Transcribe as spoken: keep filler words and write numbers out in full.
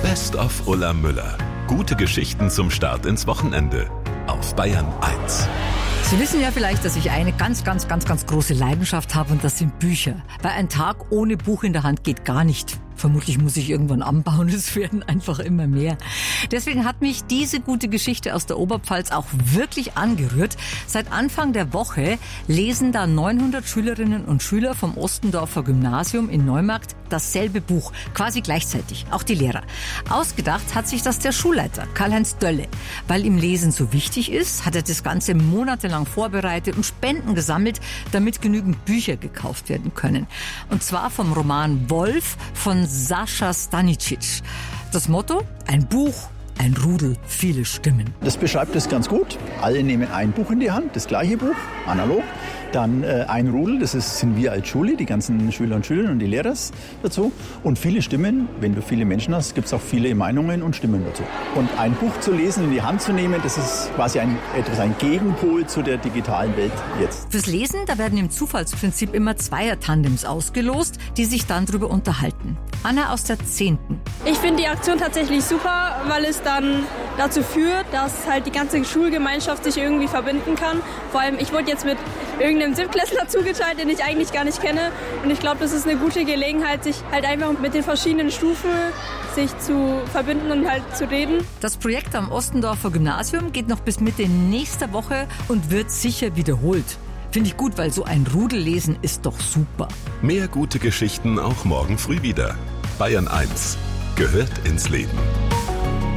Best of Ulla Müller. Gute Geschichten zum Start ins Wochenende auf Bayern eins. Sie wissen ja vielleicht, dass ich eine ganz, ganz, ganz, ganz große Leidenschaft habe und das sind Bücher. Weil ein Tag ohne Buch in der Hand geht gar nicht. Vermutlich muss ich irgendwann anbauen, es werden einfach immer mehr. Deswegen hat mich diese gute Geschichte aus der Oberpfalz auch wirklich angerührt. Seit Anfang der Woche lesen da neunhundert Schülerinnen und Schüler vom Ostendorfer Gymnasium in Neumarkt dasselbe Buch, quasi gleichzeitig, auch die Lehrer. Ausgedacht hat sich das der Schulleiter, Karl-Heinz Dölle. Weil ihm Lesen so wichtig ist, hat er das Ganze monatelang vorbereitet und Spenden gesammelt, damit genügend Bücher gekauft werden können. Und zwar vom Roman Wolf von Sascha Stanicic. Das Motto? Ein Buch, ein Rudel, viele Stimmen. Das beschreibt es ganz gut. Alle nehmen ein Buch in die Hand, das gleiche Buch, analog. Dann äh, ein Rudel, das ist, sind wir als Schule, die ganzen Schüler und Schülerinnen und die Lehrer dazu. Und viele Stimmen, wenn du viele Menschen hast, gibt es auch viele Meinungen und Stimmen dazu. Und ein Buch zu lesen, in die Hand zu nehmen, das ist quasi ein, etwas, ein Gegenpol zu der digitalen Welt jetzt. Fürs Lesen, da werden im Zufallsprinzip immer Zweier-Tandems ausgelost, die sich dann darüber unterhalten. Anna aus der zehnten. Ich finde die Aktion tatsächlich super, weil es dann dazu führt, dass halt die ganze Schulgemeinschaft sich irgendwie verbinden kann. Vor allem, ich wurde jetzt mit irgendeinem Siebtklässler zugeteilt, den ich eigentlich gar nicht kenne. Und ich glaube, das ist eine gute Gelegenheit, sich halt einfach mit den verschiedenen Stufen sich zu verbinden und halt zu reden. Das Projekt am Ostendorfer Gymnasium geht noch bis Mitte nächster Woche und wird sicher wiederholt. Finde ich gut, weil so ein Rudellesen ist doch super. Mehr gute Geschichten auch morgen früh wieder. Bayern eins gehört ins Leben.